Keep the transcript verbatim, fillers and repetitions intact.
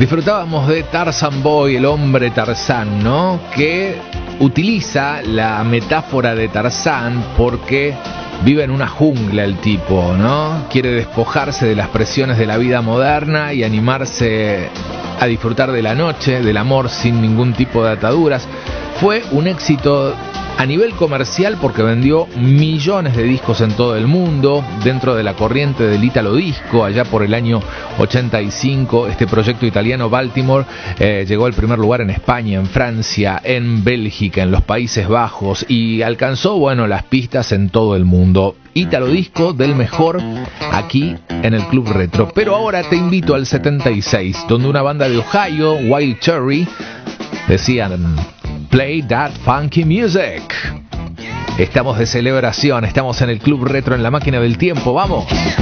Disfrutábamos de Tarzan Boy, el hombre Tarzán, ¿no? Que utiliza la metáfora de Tarzán porque vive en una jungla el tipo, ¿no? Quiere despojarse de las presiones de la vida moderna y animarse a disfrutar de la noche, del amor sin ningún tipo de ataduras. Fue un éxito a nivel comercial porque vendió millones de discos en todo el mundo, dentro de la corriente del Italo Disco. Allá por el año ochenta y cinco, este proyecto italiano Baltimore eh, llegó al primer lugar en España, en Francia, en Bélgica, en los Países Bajos, y alcanzó, bueno, las pistas en todo el mundo. Italo Disco del mejor aquí en el Club Retro. Pero ahora te invito al setenta y seis, donde una banda de Ohio, Wild Cherry, decían: "Play that funky music". Estamos de celebración, estamos en el Club Retro, en la máquina del tiempo, ¡vamos!